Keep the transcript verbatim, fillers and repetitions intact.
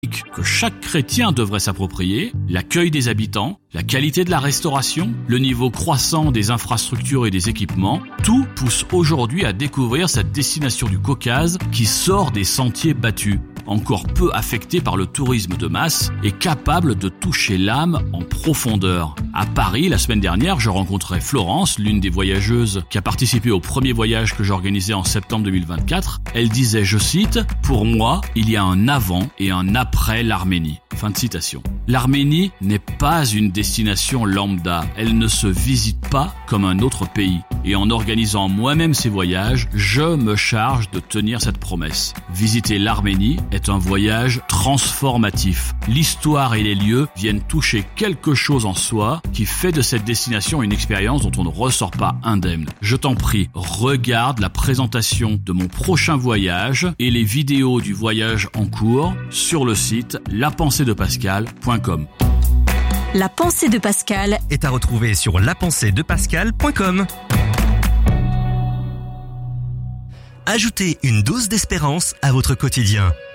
que chaque chrétien devrait s'approprier, l'accueil des habitants, la qualité de la restauration, le niveau croissant des infrastructures et des équipements, tout pousse aujourd'hui à découvrir cette destination du Caucase qui sort des sentiers battus, encore peu affectée par le tourisme de masse et capable de toucher l'âme en profondeur. À Paris, la semaine dernière, je rencontrais Florence, l'une des voyageuses qui a participé au premier voyage que j'organisais en septembre deux mille vingt-quatre. Elle disait, je cite, « Pour moi, il y a un avant et un après l'Arménie ». Fin de citation. L'Arménie n'est pas une destination lambda. Elle ne se visite pas comme un autre pays. Et en organisant moi-même ces voyages, je me charge de tenir cette promesse. Visiter l'Arménie est un voyage transformatif. L'histoire et les lieux viennent toucher quelque chose en soi qui fait de cette destination une expérience dont on ne ressort pas indemne. Je t'en prie, regarde la présentation de mon prochain voyage et les vidéos du voyage en cours sur le site la pensée de pascal point com. La pensée de Pascal est à retrouver sur la pensée de pascal point com. Ajoutez une dose d'espérance à votre quotidien.